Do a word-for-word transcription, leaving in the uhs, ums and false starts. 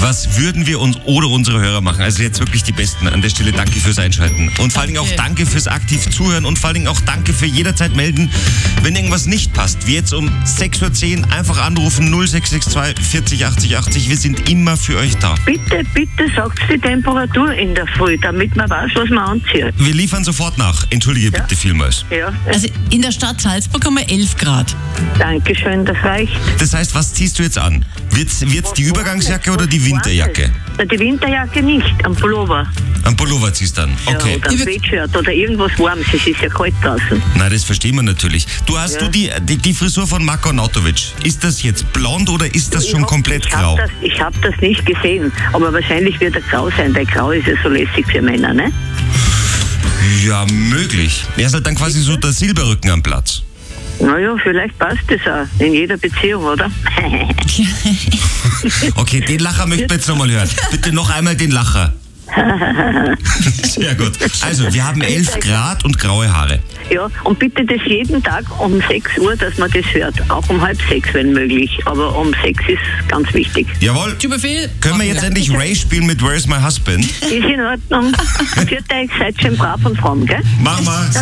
Was würden wir uns ohne unsere Hörer machen? Also jetzt wirklich die Besten. An der Stelle danke fürs Einschalten. Und vor allen Dingen auch danke fürs aktiv Zuhören und vor allen Dingen auch danke für jederzeit melden, wenn irgendwas nicht passt. Wie jetzt um sechs Uhr zehn einfach anrufen null sechs sechs zwei vierzig achtzig achtzig. Wir sind immer für euch da. Bitte, bitte sagt die Temperatur in der Früh, damit man weiß, was man anzieht. Wir liefern sofort nach. Entschuldige Ja. bitte vielmals. Ja, Also in der Stadt Salzburg haben wir elf Grad. Dankeschön, das reicht. Das heißt, was ziehst du jetzt an? Wird's, wird's die Übergangsjacke oder die Winterjacke? Na, die Winterjacke nicht, am Pullover. Am Pullover ziehst du dann. Okay. Ja, oder ein Sweatshirt oder irgendwas Warmes, es ist ja kalt draußen. Na, das verstehen wir natürlich. Du hast Ja. du die, die, die Frisur von Marko Nautovic. Ist das jetzt blond oder ist das Ich schon hab- komplett ich grau? Hab das, ich habe das nicht gesehen, aber wahrscheinlich wird er grau sein, weil grau ist ja so lässig für Männer, ne? Ja, möglich. Er ist halt dann quasi so der Silberrücken am Platz. Naja, vielleicht passt das auch in jeder Beziehung, oder? Okay, den Lacher möchten wir jetzt nochmal hören. Bitte noch einmal den Lacher. Sehr gut. Also, wir haben elf Grad und graue Haare. Ja, und bitte das jeden Tag um sechs Uhr, dass man das hört. Auch um halb sechs, wenn möglich. Aber um sechs ist ganz wichtig. Jawohl. Zu Befehl. Können wir jetzt endlich Ray spielen mit Where's My Husband? Ist in Ordnung. Für euch seid schön brav und fromm, gell? Machen wir.